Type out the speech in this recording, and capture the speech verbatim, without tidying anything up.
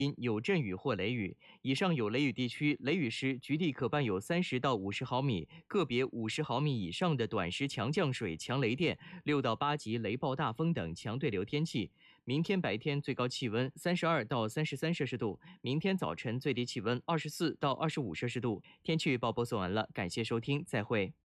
因有阵雨或雷雨。以上有雷雨地区，雷雨时局地可伴有三十到五十毫米，个别五十毫米以上的短时强降水、强雷电，六到八级雷暴大风等强对流天气。明天白天最高气温三十二到三十三摄氏度，明天早晨最低气温二十四到二十五摄氏度。天气预报播送完了，感谢收听，再会。